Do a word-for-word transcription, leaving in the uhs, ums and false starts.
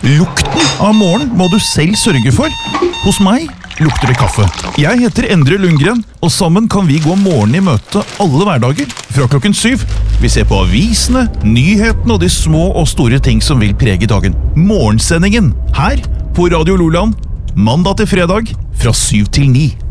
Lukten av morgen må du selv sørge for. Hos meg lukter det kaffe. Jeg heter Endre Lundgren, og sammen kan vi gå morgen i møte alle hverdager fra klokken syv. Vi ser på avisene, nyhetene og de små og store ting som vil prege dagen. Morgensendingen her på Radio Loland, mandag til fredag fra syv til ni.